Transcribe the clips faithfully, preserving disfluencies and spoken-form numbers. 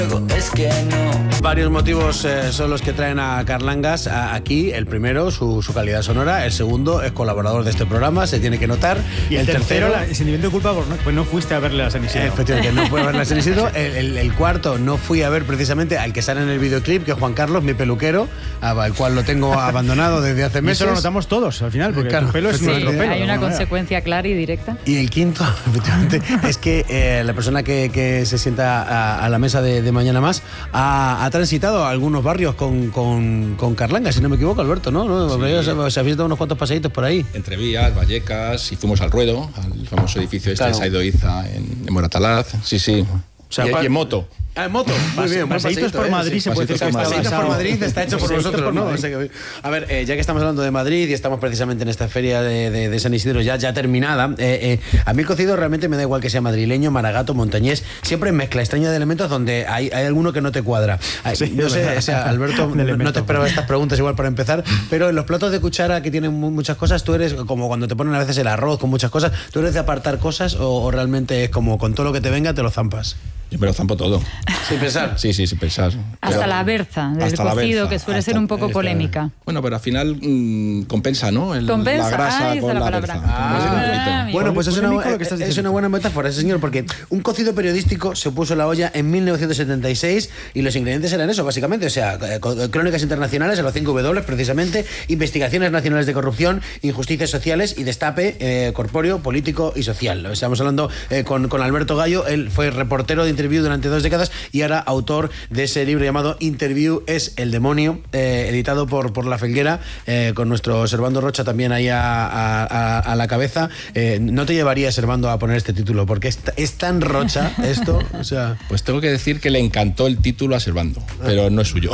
Es que no. Varios motivos eh, son los que traen a Carlangas a, aquí. El primero, su, su calidad sonora. El segundo, es colaborador de este programa, se tiene que notar. Y el, el tercero, tercero la, el sentimiento de culpa, no, pues no fuiste a verle a San Isidro. Efectivamente, no fui a verle a San Isidro. El, el, el cuarto, no fui a ver precisamente al que sale en el videoclip, que es Juan Carlos, mi peluquero, al cual lo tengo abandonado desde hace meses. Y eso lo notamos todos al final, porque claro, el pelo es sí, nuestro pelo. Hay una consecuencia manera. clara y directa. Y el quinto, efectivamente, es que eh, la persona que, que se sienta a, a la mesa de, de Mañana Más ha, ha transitado algunos barrios con, con, con Carlangas, si no me equivoco, Alberto, ¿no? ¿No? Sí. Se, se habéis dado unos cuantos paseitos por ahí. Entre Vías, Vallecas, y fuimos al Ruedo, al famoso edificio este claro. de Saido Iza en, en Moratalaz. Sí, sí. O sea, y, y en moto. Ah, en moto. Muy bien. Paseitos por Madrid, sí. se puede decir que Paseitos por Madrid está hecho por vosotros, ¿no? O sea que, a ver, eh, ya que estamos hablando de Madrid y estamos precisamente en esta feria de, de, de San Isidro ya, ya terminada, eh, eh, a mí el cocido realmente me da igual que sea madrileño, maragato, montañés, siempre mezcla extraña de elementos donde hay, hay alguno que no te cuadra. Sí, no sé, o sea, Alberto, no te esperaba estas preguntas igual para empezar, pero en los platos de cuchara que tienen muchas cosas, tú eres como cuando te ponen a veces el arroz con muchas cosas, ¿tú eres de apartar cosas o, o realmente es como con todo lo que te venga te lo zampas? Yo me lo zampo todo. ¿Sin pensar? Sí, sí, sin pensar. Hasta pero, la berza del cocido, berza, que suele ser un poco esta, polémica. Bueno, pero al final mmm, compensa, ¿no? El, compensa, la grasa ah, con la, la palabra. berza. Ah, bueno, pues es una, es una buena metáfora, ese señor, porque un cocido periodístico se puso en la olla en mil novecientos setenta y seis y los ingredientes eran eso, básicamente. O sea, crónicas internacionales, a los cinco W, precisamente, investigaciones nacionales de corrupción, injusticias sociales y destape eh, corpóreo, político y social. Estamos hablando eh, con, con Alberto Gallo, él fue reportero de Interview durante dos décadas y ahora autor de ese libro llamado Interview es el demonio, eh, editado por, por La Felguera, eh, con nuestro Servando Rocha también ahí a, a, a la cabeza. Eh, no te llevaría, Servando, a poner este título, porque es, es tan Rocha esto, o sea... Pues tengo que decir que le encantó el título a Servando, pero no es suyo.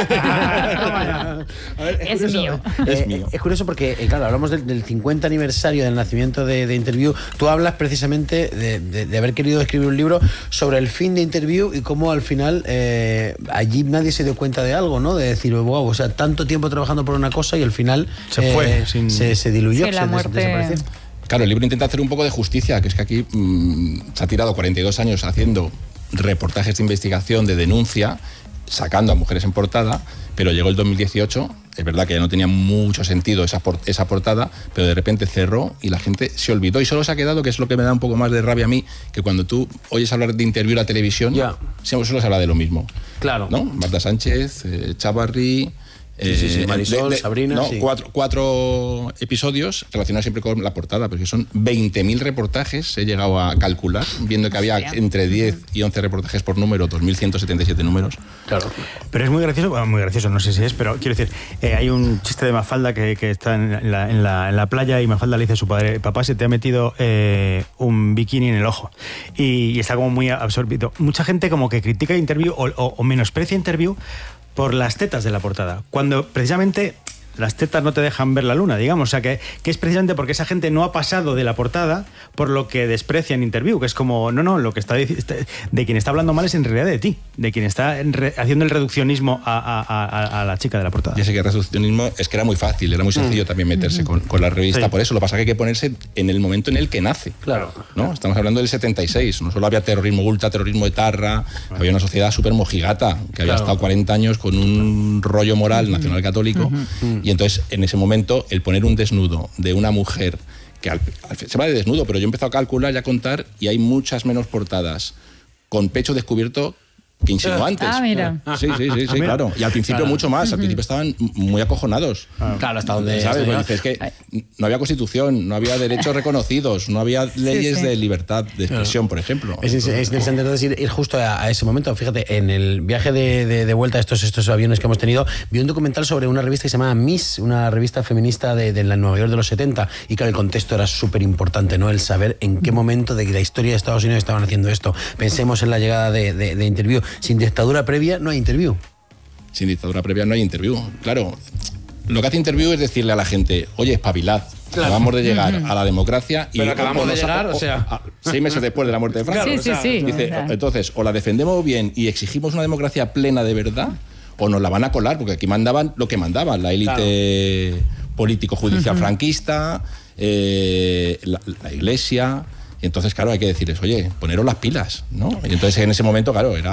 A ver, es, es mío. Eh, es mío. Es curioso porque, eh, claro, hablamos del, del cincuenta aniversario del nacimiento de, de Interview. Tú hablas precisamente de, de, de haber querido escribir un libro sobre el fin de Interview y cómo al final eh, allí nadie se dio cuenta de algo, ¿no? De decir, wow, o sea, tanto tiempo trabajando por una cosa y al final se eh, fue, sin... se, se diluyó, sí, la se muerte... desapareció. Claro, el libro intenta hacer un poco de justicia, que es que aquí mmm, se ha tirado cuarenta y dos años haciendo reportajes de investigación, de denuncia, sacando a mujeres en portada, pero llegó el dos mil dieciocho, es verdad que ya no tenía mucho sentido esa, por, esa portada, pero de repente cerró y la gente se olvidó y solo se ha quedado, que es lo que me da un poco más de rabia a mí, que cuando tú oyes hablar de Interview en la televisión, yeah. solo se habla de lo mismo. Claro. ¿No? Marta Sánchez, eh, Chavarri... Sí, sí, sí, Marisol, de, de, Sabrina... No, sí. cuatro, cuatro episodios relacionados siempre con la portada, porque son veinte mil reportajes, he llegado a calcular, viendo que había entre diez y once reportajes por número, dos mil ciento setenta y siete números. Claro. Pero es muy gracioso, bueno, muy gracioso, no sé si es, pero quiero decir, eh, hay un chiste de Mafalda que, que está en la, en, la, en la playa y Mafalda le dice a su padre, papá, se te ha metido eh, un bikini en el ojo. Y, y está como muy absorbido. Mucha gente como que critica Interview o, o, o menosprecia Interview por las tetas de la portada, cuando precisamente las tetas no te dejan ver la luna, digamos, o sea que, que es precisamente porque esa gente no ha pasado de la portada por lo que desprecian Interview, que es como, no, no, lo que está de quien está hablando mal es en realidad de ti, de quien está re, haciendo el reduccionismo a, a, a, a la chica de la portada. Ya sé que el reduccionismo es que era muy fácil, era muy sencillo mm. también meterse mm. con, con la revista, sí. Por eso lo que pasa es que hay que ponerse en el momento en el que nace. Claro. ¿No? Estamos hablando del setenta y seis, no solo había terrorismo ultra, terrorismo etarra, claro. Había una sociedad súper mojigata, que había claro. estado cuarenta años con un rollo moral mm. nacional católico, mm. y entonces en ese momento el poner un desnudo de una mujer que al, al, se va de desnudo, pero yo he empezado a calcular y a contar y hay muchas menos portadas con pecho descubierto que insinuantes. Ah, mira. Sí, sí, sí, sí, claro. Y al principio claro. mucho más. Al principio estaban muy acojonados. Claro, hasta donde... ¿Sabes? Pues dices que no había constitución, no había derechos reconocidos, no había leyes sí, sí. de libertad de expresión, claro. por ejemplo. Es, es, es interesante entonces ir, ir justo a, a ese momento. Fíjate, en el viaje de, de, de vuelta a estos, estos aviones que hemos tenido, vi un documental sobre una revista que se llama Miss, una revista feminista de, de la Nueva York de los setenta, y claro, el contexto era súper importante, ¿no? El saber en qué momento de la historia de Estados Unidos estaban haciendo esto. Pensemos en la llegada de, de, de Interview. Sin dictadura previa no hay Interview. Sin dictadura previa no hay Interview. Claro, lo que hace Interview es decirle a la gente, oye, espabilad. Claro. Acabamos de llegar uh-huh. a la democracia y pero acabamos de llegar, a, o sea, a, a, seis meses después de la muerte de Franco. Sí, sí, sí. Dice, no, entonces, o la defendemos bien y exigimos una democracia plena de verdad, o nos la van a colar, porque aquí mandaban lo que mandaban, la élite claro. político-judicial uh-huh. franquista, eh, la, la iglesia. Y entonces, claro, hay que decirles, oye, poneros las pilas, ¿no? Y entonces en ese momento, claro, era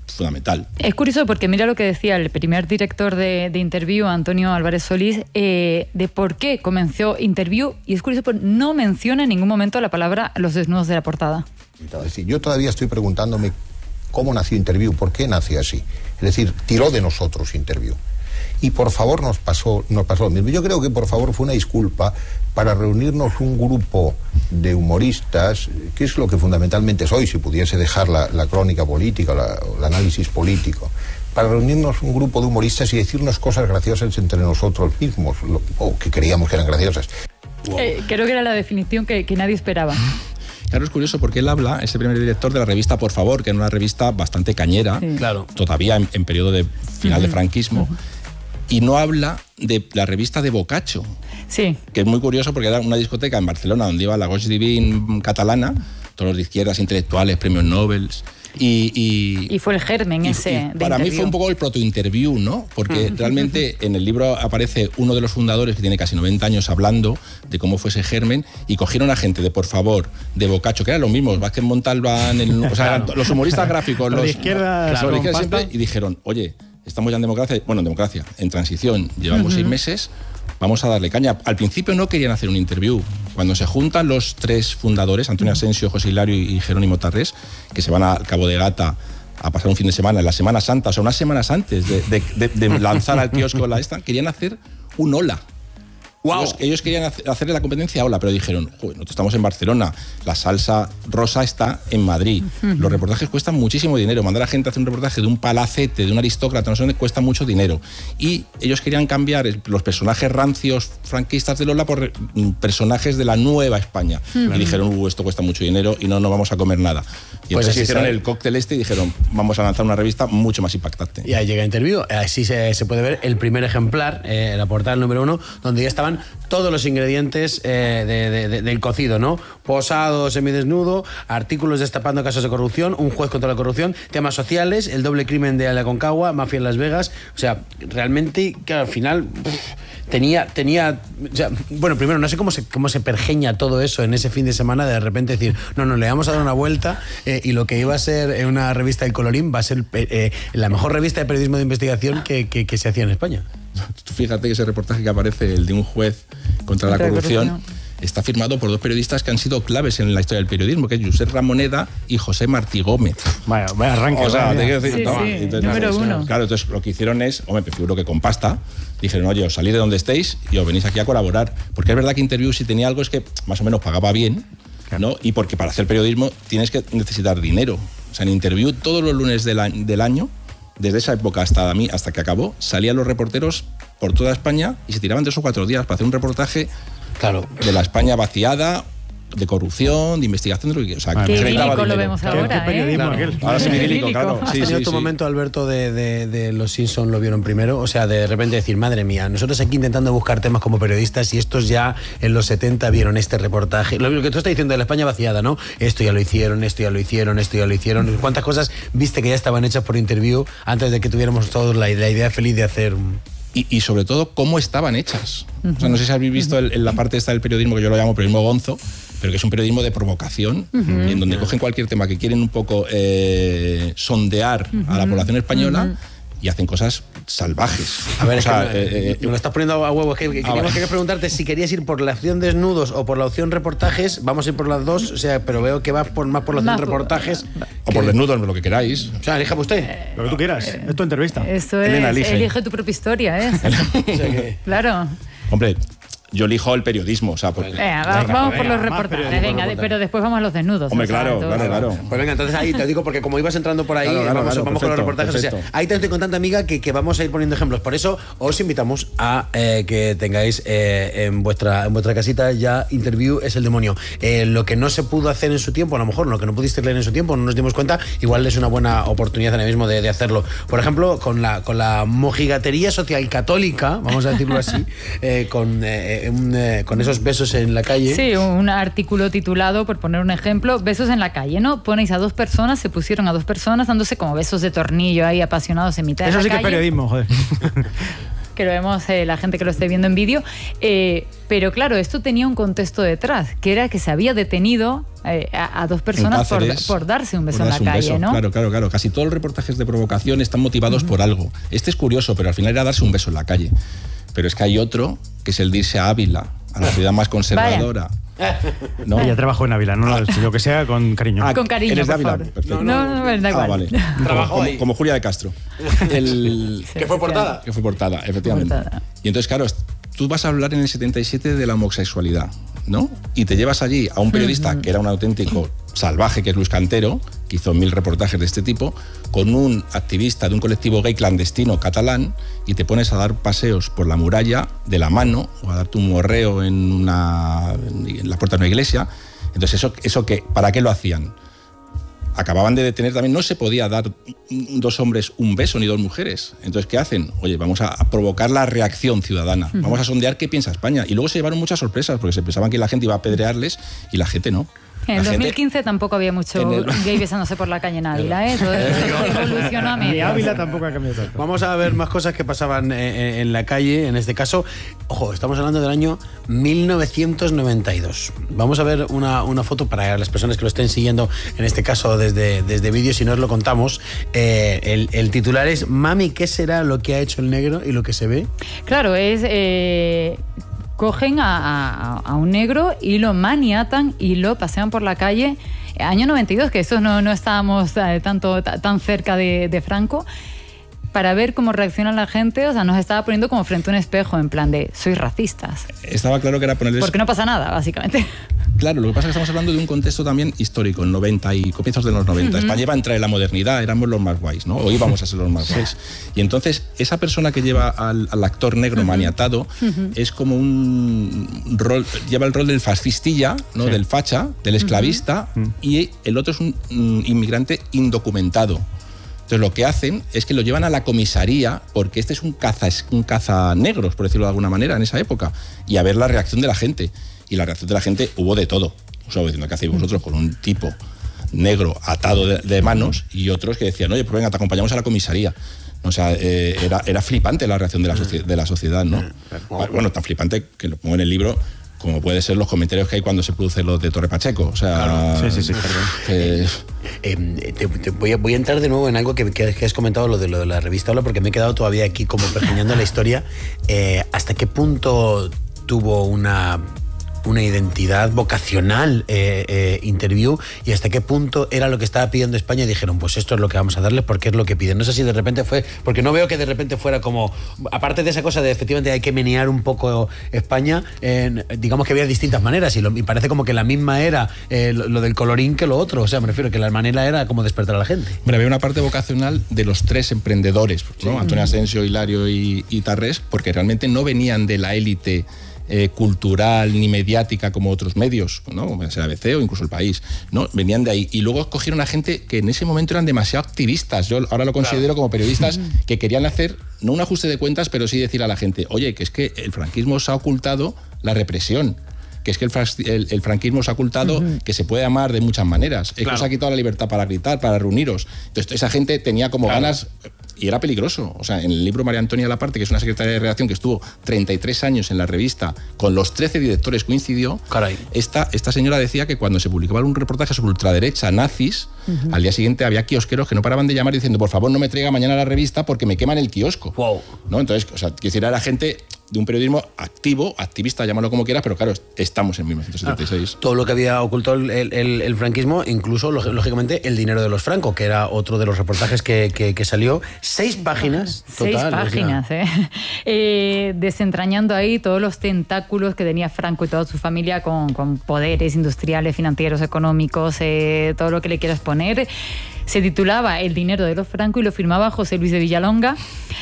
fundamental. Es curioso porque mira lo que decía el primer director de, de Interview, Antonio Álvarez Solís, eh, de por qué comenzó Interview, y es curioso porque no menciona en ningún momento la palabra los desnudos de la portada. Es decir, yo todavía estoy preguntándome cómo nació Interview, por qué nació así. Es decir, tiró de nosotros Interview. Y por favor nos pasó, nos pasó lo mismo. Yo creo que por favor fue una disculpa para reunirnos un grupo de humoristas, que es lo que fundamentalmente soy, si pudiese dejar la, la crónica política, la, el análisis político, para reunirnos un grupo de humoristas y decirnos cosas graciosas entre nosotros mismos, lo, o que creíamos que eran graciosas. Wow. Eh, creo que era la definición que, que nadie esperaba. Claro, es curioso porque él habla, es el primer director de la revista Por Favor, que era una revista bastante cañera, sí. claro. todavía en, en periodo de final uh-huh. de franquismo, uh-huh. y no habla de la revista de Boccaccio, sí. que es muy curioso porque era una discoteca en Barcelona donde iba la Gauche Divine catalana, todos los de izquierdas, intelectuales, premios Nobel. Y, y, y fue el germen y, ese. Y de para interview. mí fue un poco el proto-interview, ¿no? Porque uh-huh. realmente en el libro aparece uno de los fundadores que tiene casi noventa años hablando de cómo fue ese germen, y cogieron a gente de Por Favor, de Boccaccio, que eran los mismos, Vázquez Montalbán, el, o sea, claro. los humoristas gráficos, los de izquierda, claro, los de izquierda siempre, y dijeron, oye, estamos ya en democracia, bueno, en democracia, en transición, llevamos uh-huh. seis meses, vamos a darle caña. Al principio no querían hacer un interview. Cuando se juntan los tres fundadores, Antonio Asensio, José Hilario y Jerónimo Tarrés, que se van al Cabo de Gata a pasar un fin de semana, en la Semana Santa, o sea, unas semanas antes de, de, de, de lanzar al kiosco la esta, querían hacer un Hola. Wow. Ellos, ellos querían hacerle la competencia a Hola, pero dijeron, joder, nosotros estamos en Barcelona, la salsa rosa está en Madrid, uh-huh. los reportajes cuestan muchísimo dinero, mandar a gente a hacer un reportaje de un palacete, de un aristócrata, no sé dónde, cuesta mucho dinero. Y ellos querían cambiar los personajes rancios franquistas de Lola por personajes de la nueva España. Uh-huh. Y dijeron, uh, esto cuesta mucho dinero y no nos vamos a comer nada. Y pues entonces hicieron el cóctel este y dijeron, vamos a lanzar una revista mucho más impactante. Y ahí llega Interview, así se, se puede ver el primer ejemplar, eh, la portada número uno, donde ya estaban todos los ingredientes eh, de, de, de, del cocido, ¿no? Posado, semidesnudo, artículos destapando casos de corrupción, un juez contra la corrupción, temas sociales, el doble crimen de Aconcagua, mafia en Las Vegas. O sea, realmente, que al final uf, tenía, tenía, o sea, bueno, primero no sé cómo se, cómo se pergeña todo eso en ese fin de semana, de repente decir, no, no, le vamos a dar una vuelta eh, y lo que iba a ser una revista del Colorín va a ser eh, la mejor revista de periodismo de investigación que, que, que se hacía en España. Fíjate que ese reportaje que aparece, el de un juez contra la corrupción, está firmado por dos periodistas que han sido claves en la historia del periodismo, que es Josep Ramoneda y José Martí Gómez. Vaya, vaya arranque. O sea, te quiero decir, sí, toma. Sí, entonces, número claro, uno. Claro, entonces lo que hicieron es, hombre, prefiero que con pasta, dijeron, oye, os salís de donde estéis y os venís aquí a colaborar. Porque es verdad que Interview, si tenía algo, es que más o menos pagaba bien, ¿no? Y porque para hacer periodismo tienes que necesitar dinero. O sea, en Interview, todos los lunes del año, del año desde esa época hasta, mí, hasta que acabó, salían los reporteros por toda España y se tiraban tres o cuatro días para hacer un reportaje claro. de la España vaciada, de corrupción, de investigación, de lo que, o sea, qué que se idílico lo vemos ahora, ¿Qué, qué periodismo, ¿eh? aquel? Ahora sí, idílico, claro. ¿Has sí, tenido sí, tu sí. momento, Alberto, de, de, de Los Simpson lo vieron primero? O sea, de repente decir, madre mía, nosotros aquí intentando buscar temas como periodistas y estos ya en los setenta vieron este reportaje. Lo, lo que tú estás diciendo de la España vaciada, ¿no? Esto ya lo hicieron, esto ya lo hicieron, esto ya lo hicieron. ¿Cuántas cosas viste que ya estaban hechas por Interview antes de que tuviéramos todos la, la idea feliz de hacer... Y, y sobre todo, cómo estaban hechas. Uh-huh. O sea, no sé si habéis visto el, en la parte esta del periodismo, que yo lo llamo periodismo gonzo, pero que es un periodismo de provocación, uh-huh. en donde cogen cualquier tema que quieren un poco eh, sondear uh-huh. a la población española uh-huh. y hacen cosas salvajes. A ver, o es sea, que eh, me lo estás poniendo a huevo. Es que, que, que tengo que preguntarte si querías ir por la opción desnudos o por la opción reportajes. Vamos a ir por las dos, o sea, pero veo que vas por, más por la opción reportajes. O por desnudos, lo que queráis. O sea, elija usted. Eh, lo que tú quieras. Eh, es tu entrevista. Esto es, Elena, elige. elige tu propia historia, ¿eh? O sea que... Claro. Hombre, yo elijo el periodismo, o sea, porque... Venga, vamos venga, por venga, los reportajes, venga, de, pero después vamos a los desnudos. Hombre, o sea, claro, todo. claro, claro. Pues venga, entonces ahí te digo, porque como ibas entrando por ahí, claro, claro, vamos, claro, vamos perfecto, con los reportajes. O sea, ahí te estoy contando, amiga, que, que vamos a ir poniendo ejemplos. Por eso os invitamos a eh, que tengáis eh, en, vuestra, en vuestra casita ya Interview es el demonio. Eh, lo que no se pudo hacer en su tiempo, a lo mejor lo que no pudiste leer en su tiempo, no nos dimos cuenta, igual es una buena oportunidad ahora mismo de, de hacerlo. Por ejemplo, con la, con la mojigatería social católica, vamos a decirlo así, eh, con, eh, un, eh, con esos besos en la calle. Sí, un artículo titulado, por poner un ejemplo, besos en la calle, ¿no? Ponéis a dos personas, se pusieron a dos personas dándose como besos de tornillo ahí apasionados en mitad Eso de la sí calle. Eso sí que es periodismo, joder. que lo vemos eh, la gente que lo esté viendo en vídeo. Eh, pero claro, esto tenía un contexto detrás, que era que se había detenido eh, a, a dos personas por, por darse un beso en la calle, beso. ¿no? Claro, claro, claro. Casi todos los reportajes de provocación están motivados uh-huh. por algo. Este es curioso, pero al final era darse un beso en la calle. Pero es que hay otro, que es el de irse a Ávila, a la ciudad más conservadora. ¿No? Ella trabajó en Ávila, no, lo que sea, con cariño. Ah, con cariño, ¿eres de Ávila? Por Perfecto. No, no, no, no da igual. Ah, vale. Trabajó como, ahí. Como Julia de Castro. El... ¿Que fue portada? Que fue portada, efectivamente. Portada. Y entonces, claro, tú vas a hablar en el setenta y siete de la homosexualidad, ¿no? Y te llevas allí a un periodista uh-huh. que era un auténtico salvaje, que es Luis Cantero, que hizo mil reportajes de este tipo, con un activista de un colectivo gay clandestino catalán, y te pones a dar paseos por la muralla de la mano, o a darte un morreo en, una, en la puerta de una iglesia. Entonces, ¿eso, eso qué? ¿Para qué lo hacían? Acababan de detener también, no se podía dar dos hombres un beso ni dos mujeres. Entonces, ¿qué hacen? Oye, vamos a provocar la reacción ciudadana, uh-huh. vamos a sondear qué piensa España. Y luego se llevaron muchas sorpresas, porque se pensaban que la gente iba a apedrearles y la gente no. En el dos mil quince gente, tampoco había mucho el... gay besándose por la calle en Ávila, ¿eh? Eso evolucionó a medio. Ni Ávila tampoco ha cambiado tanto. Vamos a ver más cosas que pasaban en, en la calle, en este caso. Ojo, estamos hablando del año mil novecientos noventa y dos. Vamos a ver una, una foto para las personas que lo estén siguiendo, en este caso desde, desde vídeo, si no os lo contamos. Eh, el, el titular es: Mami, ¿qué será lo que ha hecho el negro? Y lo que se ve. Claro, es... Eh... cogen a, a, a un negro y lo maniatan y lo pasean por la calle. Año noventa y dos, que eso no, no estábamos eh, tanto, t- tan cerca de, de Franco, para ver cómo reacciona la gente. O sea, nos estaba poniendo como frente a un espejo, en plan de, sois racistas. Estaba claro que era ponerles... Porque no pasa nada, básicamente. Claro, lo que pasa es que estamos hablando de un contexto también histórico, en noventa y comienzos de los noventa. Uh-huh. España iba a entrar en la modernidad, éramos los más guays, ¿no? O íbamos a ser los más guays. Y entonces, esa persona que lleva al, al actor negro uh-huh. maniatado uh-huh. es como un rol, lleva el rol del fascistilla, ¿no? Sí. Del facha, del esclavista, uh-huh. y el otro es un, un inmigrante indocumentado. Entonces, lo que hacen es que lo llevan a la comisaría, porque este es un caza, un caza negros, por decirlo de alguna manera, en esa época, y a ver la reacción de la gente. Y la reacción de la gente hubo de todo. O sea, diciendo, ¿qué hacéis vosotros con un tipo negro atado de, de manos? Y otros que decían, oye, pues venga, te acompañamos a la comisaría. O sea, eh, era, era flipante la reacción de la, soci- de la sociedad, ¿no? Bueno, tan flipante que lo pongo en el libro, como puede ser los comentarios que hay cuando se produce los de Torre Pacheco. O sea, claro. sí, sí, sí, eh, eh, te, te voy, a, voy a entrar de nuevo en algo que, que, que has comentado, lo de, lo de la revista Hola, porque me he quedado todavía aquí como pergeñando la historia. Eh, ¿Hasta qué punto tuvo una... una identidad vocacional eh, eh, Interview, y hasta qué punto era lo que estaba pidiendo España y dijeron, pues esto es lo que vamos a darle porque es lo que piden? No sé si de repente fue, porque no veo que de repente fuera como, aparte de esa cosa de efectivamente hay que menear un poco España, eh, digamos que había distintas maneras y, lo, y parece como que la misma era eh, lo, lo del colorín que lo otro. O sea, me refiero que la manera era como despertar a la gente. Bueno, había una parte vocacional de los tres emprendedores, ¿no? Sí. Antonio Asensio, Hilario y, y Tarrés, porque realmente no venían de la élite Eh, cultural ni mediática como otros medios, ¿no? Como el A B C o incluso El País, ¿no? Venían de ahí. Y luego escogieron a gente que en ese momento eran demasiado activistas. Yo ahora lo considero claro. como periodistas que querían hacer, no un ajuste de cuentas, pero sí decir a la gente, oye, que es que el franquismo os ha ocultado la represión, que es que el, el, el franquismo os ha ocultado uh-huh. que se puede amar de muchas maneras, es claro. que os ha quitado la libertad para gritar, para reuniros. Entonces esa gente tenía como claro. ganas... Y era peligroso. O sea, en el libro María Antonia Laparte, que es una secretaria de redacción que estuvo treinta y tres años en la revista, con los trece directores coincidió, Caray. Esta, esta señora decía que cuando se publicaba un reportaje sobre ultraderecha, nazis, uh-huh. al día siguiente había kiosqueros que no paraban de llamar diciendo, por favor, no me traiga mañana la revista porque me queman el kiosco. Wow. ¿No? Entonces, o sea, quiero decir, era gente de un periodismo activo, activista, llámalo como quieras, pero claro, estamos en mil novecientos setenta y seis. Ah, todo lo que había ocultado el, el, el franquismo, incluso, lógicamente, el dinero de los Franco, que era otro de los reportajes que, que, que salió. Seis páginas total. Seis páginas, o sea. ¿eh? Eh, desentrañando ahí todos los tentáculos que tenía Franco y toda su familia con, con poderes industriales, financieros, económicos, eh, todo lo que le quieras poner. Se titulaba El dinero de los Franco y lo firmaba José Luis de Villalonga.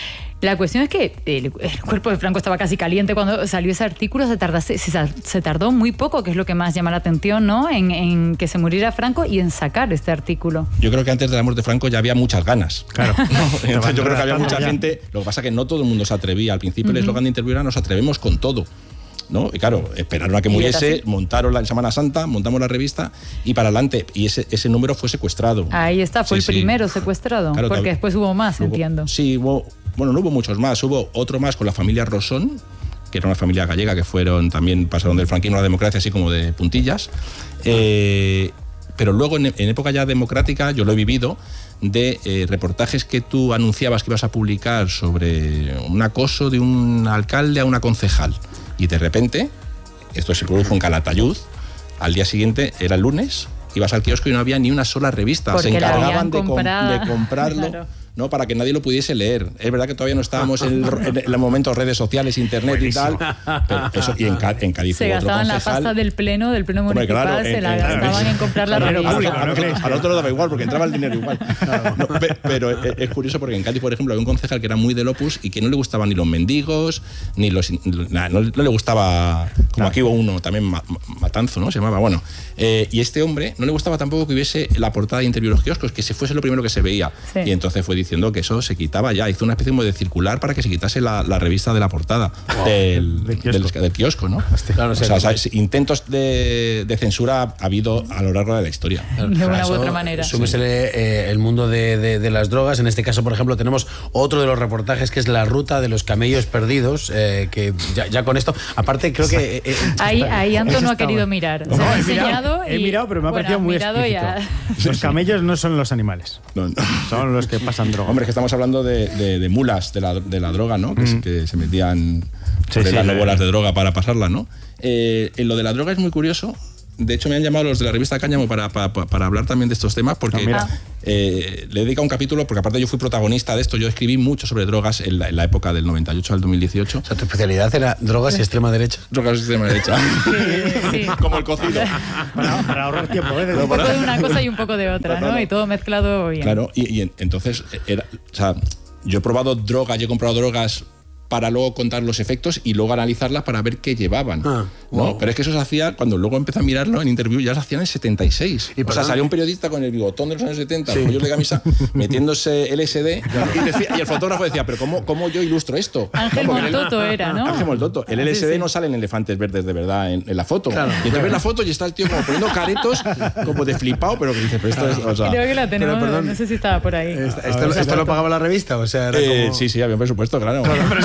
La cuestión es que el, el cuerpo de Franco estaba casi caliente cuando salió ese artículo. Se, tardase, se, se tardó muy poco, que es lo que más llama la atención, ¿no? En, en que se muriera Franco y en sacar este artículo. Yo creo que antes de la muerte de Franco ya había muchas ganas. Claro. ¿No? Entonces yo creo que había mucha gente. Lo que pasa es que no todo el mundo se atrevía. Al principio uh-huh. el eslogan de Interview era nos atrevemos con todo, ¿no? Y claro, esperaron a que muriese, montaron la Semana Santa, montamos la revista y para adelante. Y ese, ese número fue secuestrado. Ahí está, fue sí, el primero sí. secuestrado. Claro, porque después hubo más, luego, entiendo. Sí, hubo bueno, no hubo muchos más, hubo otro más con la familia Rosón, que era una familia gallega que fueron también pasaron del franquismo a la democracia, así como de puntillas. Eh, pero luego, en, en época ya democrática, yo lo he vivido, de eh, reportajes que tú anunciabas que ibas a publicar sobre un acoso de un alcalde a una concejal. Y de repente, esto se produjo en Calatayud, al día siguiente, era el lunes, ibas al kiosco y no había ni una sola revista. Porque se encargaban de, com de comprarlo. Claro. ¿No? Para que nadie lo pudiese leer. Es verdad que todavía no estábamos en el, en el momento redes sociales, internet Buenísimo. y tal. Pero eso, y en, en Cádiz se hubo otro gastaban concejal. la pasta del pleno, del pleno Hombre, municipal, claro, se en, la en, gastaban en, en comprar la revista. A nosotros daba igual, porque entraba el dinero igual. No, pero es curioso porque en Cádiz, por ejemplo, había un concejal que era muy del Opus y que no le gustaban ni los mendigos, ni los... Nah, no, no le gustaba... Como claro. Aquí hubo uno también, Matanzo, ¿no? Se llamaba, bueno. Eh, y este hombre no le gustaba tampoco que hubiese la portada de Interview en los kioscos, que se fuese lo primero que se veía. Sí. Y entonces fue diciendo que eso se quitaba ya, hizo una especie de circular para que se quitase la, la revista de la portada wow. del, del, kiosco. Del, del kiosco, ¿no? Claro, o sea, o sea, intentos de, de censura ha habido a lo largo de la historia. De una u otra manera. Súmesele eh, el mundo de, de, de las drogas. En este caso, por ejemplo, tenemos otro de los reportajes que es la ruta de los camellos perdidos, eh, que ya, ya con esto, aparte creo que... Eh, ahí, ahí Anto no ha querido mirar. No, se ha he enseñado mirado, y, he mirado, pero me ha bueno, parecido muy explícito. Ya... Los camellos no son los animales, no, no. son los que pasan droga. Hombre, es que estamos hablando de, de, de mulas de la, de la droga, ¿no? Que, mm. que se metían sí, sí, las bolas de droga para pasarla, ¿no? Eh, en lo de la droga es muy curioso. De hecho, me han llamado los de la revista Cáñamo para, para, para hablar también de estos temas, porque no, eh, le he dedicado un capítulo, porque aparte yo fui protagonista de esto, yo escribí mucho sobre drogas en la, en la época del noventa y ocho al dos mil dieciocho. O sea, tu especialidad era drogas y extrema derecha. Drogas y extrema derecha. Sí, sí. Como el cocido. Para, para ahorrar tiempo, ¿eh? Un poco de una cosa y un poco de otra, ¿no? Y todo mezclado bien. Claro, y, y entonces, era, o sea, yo he probado drogas, yo he comprado drogas para luego contar los efectos y luego analizarlas para ver qué llevaban. Ah, wow. ¿no? Pero es que eso se hacía, cuando luego empecé a mirarlo en Interview, ya se hacían en setenta y seis. ¿Y o sea, salió un periodista con el bigotón de los años setenta, sí. rollos de camisa, metiéndose L S D, y, decía, y el fotógrafo decía, pero ¿cómo, cómo yo ilustro esto? Ángel ¿no? Moltoto el, era, ¿no? Ángel Moltoto. El L S D sí, sí. no salen elefantes verdes de verdad en, en la foto. Claro, y entonces claro. ves la foto y está el tío como poniendo caretos, como de flipado, pero que dice, pero esto es... O sea, creo que la tenemos, pero, perdón, no sé si estaba por ahí. ¿Esto, esto, esto lo pagaba la revista? O sea, era eh, como... Sí, sí, había un presupuesto, claro.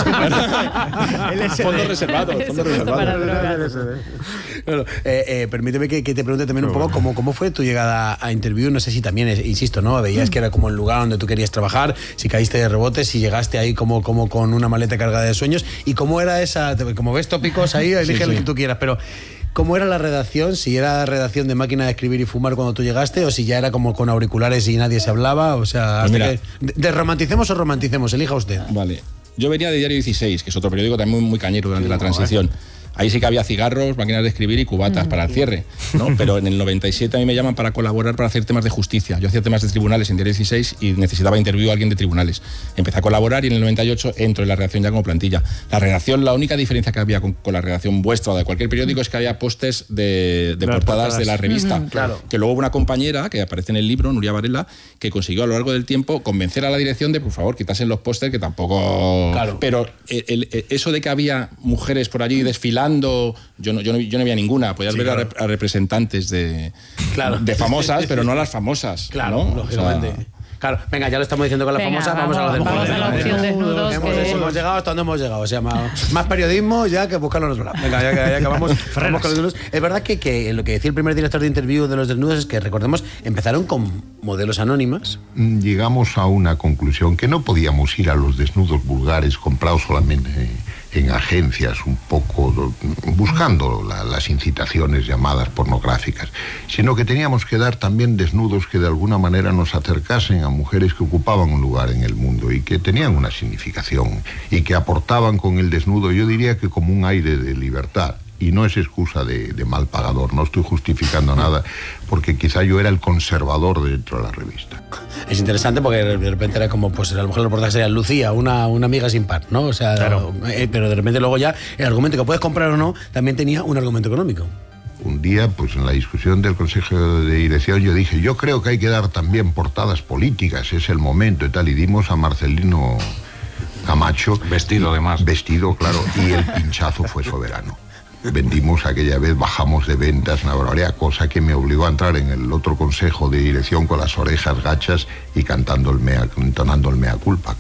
Fondos reservados, fondos reservados. Bueno, eh, eh, permíteme que, que te pregunte también un poco cómo, cómo fue tu llegada a Interview. No sé si también, es, insisto, ¿no? Veías que era como el lugar donde tú querías trabajar, si caíste de rebote, si llegaste ahí como, como con una maleta cargada de sueños, y cómo era esa, como ves tópicos ahí, elige sí, sí. lo que tú quieras, pero ¿cómo era la redacción? Si era redacción de máquina de escribir y fumar cuando tú llegaste, o si ya era como con auriculares y nadie se hablaba, o sea, pues mira, que, desromanticemos o romanticemos, elija usted. Vale. Yo venía de Diario dieciséis, que es otro periódico también muy, muy cañero durante sí, la transición. Ahí sí que había cigarros, máquinas de escribir y cubatas mm. para el cierre, ¿no? Pero en el noventa y siete a mí me llaman para colaborar para hacer temas de justicia. Yo hacía temas de tribunales en Diario dieciséis y necesitaba Interview a alguien de tribunales. Empecé a colaborar y en el noventa y ocho entro en la redacción ya como plantilla. La redacción, la única diferencia que había con, con la redacción vuestra o de cualquier periódico es que había pósters de, de portadas, portadas de la revista. Mm, claro. Que luego hubo una compañera, que aparece en el libro, Nuria Varela, que consiguió a lo largo del tiempo convencer a la dirección de, por favor, quitasen los pósters, que tampoco... Claro. Pero el, el, eso de que había mujeres por allí desfilando... Yo no, yo, no, yo no había ninguna. Podías sí, ver claro. a, a representantes de, claro. de famosas, pero no a las famosas. Claro, ¿no? Lógicamente. O sea, claro, venga, ya lo estamos diciendo con las famosas, vamos, vamos a lo de Vamos a la opción desnudos. Hemos, que... hemos llegado hasta donde hemos llegado. O sea, más, más periodismo ya que buscarlo en otro lado. Venga, ya que ya acabamos vamos con los desnudos. Es verdad que, que lo que decía el primer director de Interview de los desnudos es que, recordemos, empezaron con modelos anónimas. Llegamos a una conclusión que no podíamos ir a los desnudos vulgares comprados solamente en agencias, un poco buscando la, las incitaciones llamadas pornográficas, sino que teníamos que dar también desnudos que de alguna manera nos acercasen a mujeres que ocupaban un lugar en el mundo y que tenían una significación y que aportaban con el desnudo, yo diría que como un aire de libertad. Y no es excusa de, de mal pagador, no estoy justificando nada, porque quizá yo era el conservador dentro de la revista. Es interesante porque de repente era como, pues a lo mejor el reportaje sería Lucía, una, una amiga sin par, ¿no? O sea, claro. eh, pero de repente luego ya el argumento que puedes comprar o no también tenía un argumento económico. Un día, pues en la discusión del Consejo de Dirección yo dije, yo creo que hay que dar también portadas políticas, es el momento y tal, y dimos a Marcelino Camacho. Vestido además. Vestido, claro, y el pinchazo fue soberano. Vendimos aquella vez, bajamos de ventas, una barbaridad, cosa que me obligó a entrar en el otro consejo de dirección con las orejas gachas y cantando el mea, entonando el mea culpa, claro.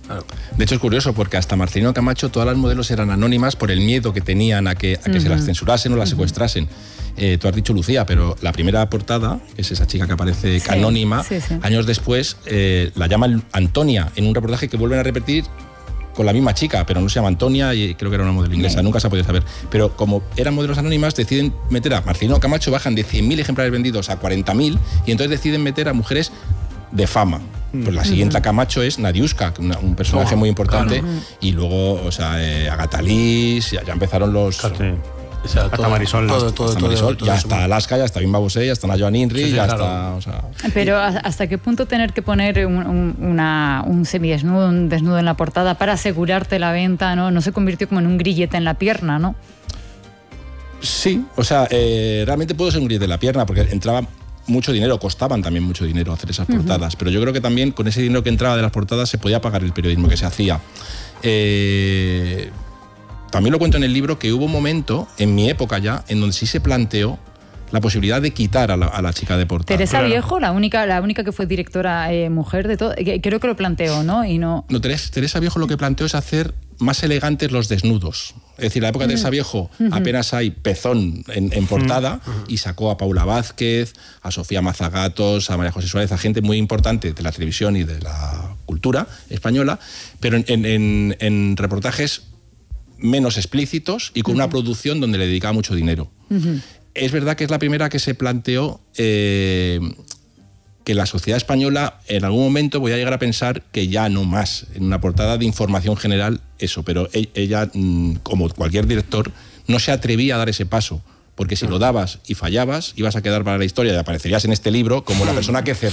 Claro. De hecho es curioso porque hasta Marcelino Camacho todas las modelos eran anónimas por el miedo que tenían a que, a que uh-huh. se las censurasen o las uh-huh. secuestrasen. Eh, tú has dicho Lucía, pero la primera portada, que es esa chica que aparece sí, anónima, sí, sí. años después eh, la llaman Antonia en un reportaje que vuelven a repetir con la misma chica, pero no se llama Antonia y creo que era una modelo inglesa, sí. nunca se ha podido saber. Pero como eran modelos anónimas, deciden meter a Marcelino Camacho, bajan de cien mil ejemplares vendidos a cuarenta mil y entonces deciden meter a mujeres de fama. Pues la siguiente a Camacho es Nadiuska, una, un personaje oh, muy importante, claro. y luego, o sea, eh, Agatha Liz, ya, ya empezaron los... Claro, sí. O sea, hasta todo, Marisol, todo, todo, hasta, Marisol todo, todo, ya está Alaska, ya está Bimba Bosé, ya está Joan Inri, sí, sí, ya claro. está... O sea, pero ¿hasta qué punto tener que poner un, un, una, un semidesnudo, un desnudo en la portada para asegurarte la venta, ¿no? No se convirtió como en un grillete en la pierna, ¿no? Sí, o sea, eh, realmente pudo ser un grillete en la pierna porque entraba mucho dinero, costaban también mucho dinero hacer esas portadas, uh-huh. pero yo creo que también con ese dinero que entraba de las portadas se podía pagar el periodismo que se hacía. Eh, también lo cuento en el libro que hubo un momento, en mi época ya, en donde sí se planteó la posibilidad de quitar a la, a la chica de portada. Teresa claro. Viejo, la única, la única que fue directora eh, mujer de todo, creo que lo planteó, ¿no? Y no... no Teresa, Teresa Viejo lo que planteó es hacer más elegantes los desnudos. Es decir, en la época de Teresa Viejo uh-huh. apenas hay pezón en, en portada uh-huh. y sacó a Paula Vázquez, a Sofía Mazagatos, a María José Suárez, a gente muy importante de la televisión y de la cultura española, pero en, en, en, en reportajes menos explícitos y con uh-huh. una producción donde le dedicaba mucho dinero. Uh-huh. Es verdad que es la primera que se planteó eh, que la sociedad española en algún momento voy a llegar a pensar que ya no más, en una portada de información general, eso, pero ella, como cualquier director, no se atrevía a dar ese paso, porque si lo dabas y fallabas, ibas a quedar para la historia y aparecerías en este libro como la persona que cerró